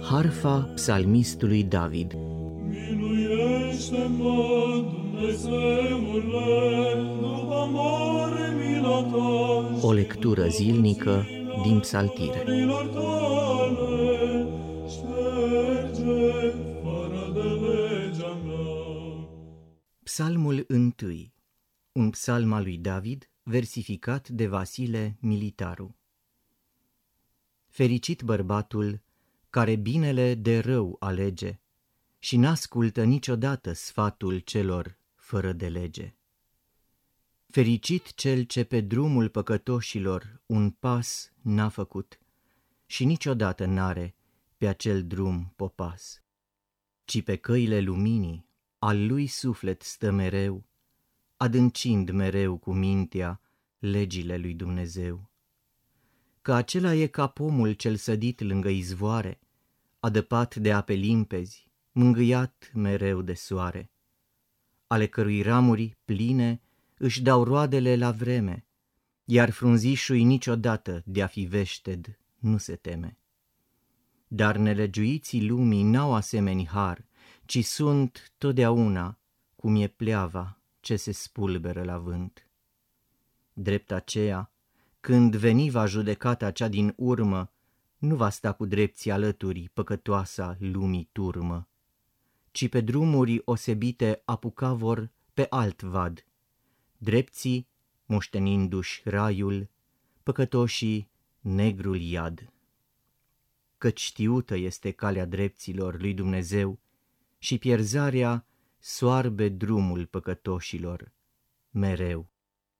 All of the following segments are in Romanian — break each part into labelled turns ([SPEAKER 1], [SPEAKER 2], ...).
[SPEAKER 1] Harfa psalmistului David.
[SPEAKER 2] Miluiește-mă, Dumnezeule, după mare mila ta.
[SPEAKER 1] O lectură zilnică din Psaltire.
[SPEAKER 2] Tale, șterge fără de legea mea.
[SPEAKER 1] Psalmul 1. Un psalm al lui David, versificat de Vasile Militaru. Fericit bărbatul care binele de rău alege și n-ascultă niciodată sfatul celor fără de lege. Fericit cel ce pe drumul păcătoșilor un pas n-a făcut și niciodată n-are pe acel drum popas, ci pe căile luminii al lui suflet stă mereu, adâncind mereu cu mintea legile lui Dumnezeu. Că acela e ca pomul cel sădit lângă izvoare, adăpat de ape limpezi, mângâiat mereu de soare, ale cărui ramuri pline își dau roadele la vreme, iar frunzișul niciodată de-a fi veșted nu se teme. Dar nelegiuiții lumii n-au asemeni har, ci sunt totdeauna cum e pleava ce se spulberă la vânt. Drept aceea, când veni va judecata cea din urmă, nu va sta cu drepții alături păcătoasa lumii turmă, ci pe drumuri osebite apuca vor pe alt vad, drepții moștenindu-și raiul, păcătoșii negrul iad. Căci știută este calea drepților lui Dumnezeu și pierzarea soarbe drumul păcătoșilor mereu.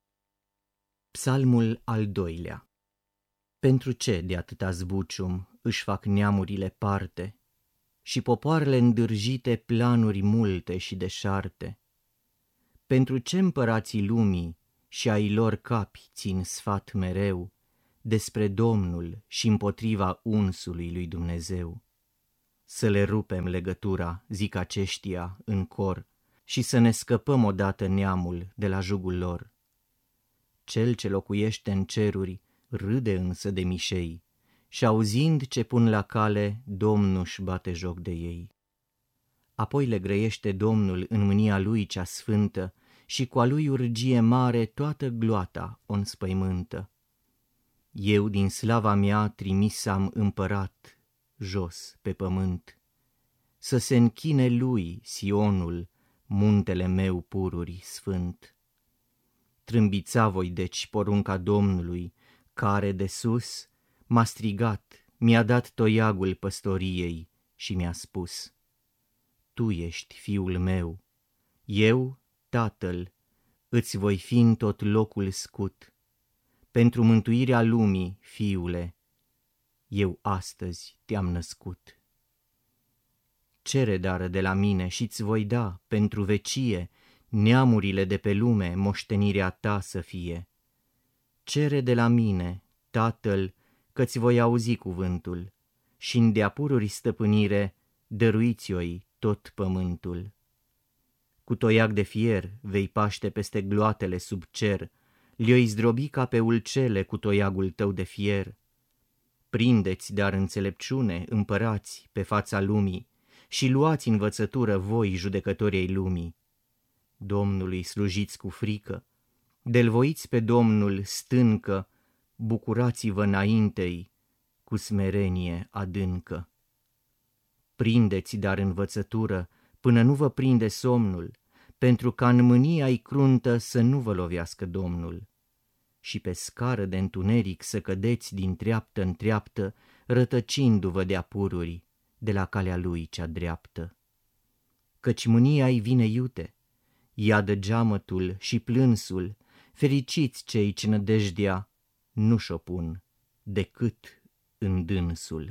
[SPEAKER 1] Psalmul al 2. Pentru ce de atâta zbucium își fac neamurile parte și popoarele îndârjite planuri multe și deșarte? Pentru ce împărații lumii și ai lor capi țin sfat mereu despre Domnul și împotriva unsului lui Dumnezeu? Să le rupem legătura, zic aceștia în cor, și să ne scăpăm odată neamul de la jugul lor. Cel ce locuiește în ceruri râde însă de mișei și auzind ce pun la cale, Domnul-și bate joc de ei. Apoi le grăiește Domnul în mânia lui cea sfântă și cu a lui urgie mare toată gloata o înspăimântă. Eu din slava mea trimis am împărat jos pe pământ, să se închine lui Sionul, muntele meu pururi sfânt. Trâmbița voi deci porunca Domnului, care de sus m-a strigat, mi-a dat toiagul păstoriei și mi-a spus: Tu ești fiul meu, eu, tatăl, îți voi fi în tot locul scut. Pentru mântuirea lumii, fiule, eu astăzi te-am născut. Cere dară de la mine și-ți voi da pentru vecie, neamurile de pe lume moștenirea ta să fie. Cere de la mine, Tatăl, că-ți voi auzi cuvântul, și-n de-a pururi stăpânire dăruiți-o-i tot pământul. Cu toiag de fier vei paște peste gloatele sub cer, le-oi zdrobi ca pe ulcele cu toiagul tău de fier. Prindeți dar înțelepciune, împărați, pe fața lumii, și luați învățătură voi, judecătorii lumii. Domnului slujiți cu frică, de-l voiți pe Domnul stâncă, bucurați-vă înainte-i cu smerenie adâncă. Prindeți dar învățătură până nu vă prinde somnul, pentru ca în mânia-i cruntă să nu vă lovească Domnul. Și pe scară de întuneric să cădeți din treaptă în treaptă, rătăcindu-vă de-a pururi de la calea lui cea dreaptă. Căci mânia-i vine iute, ia de geamătul și plânsul, fericiți cei ce nădejdea nu-și opun decât în dânsul.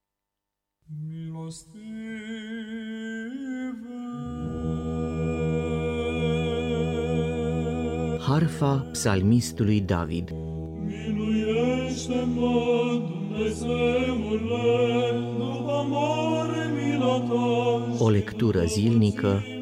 [SPEAKER 2] Milostive.
[SPEAKER 1] Harfa psalmistului David.
[SPEAKER 2] Miluiește-mă, Dumnezeule, după mare mila ta.
[SPEAKER 1] O lectură zilnică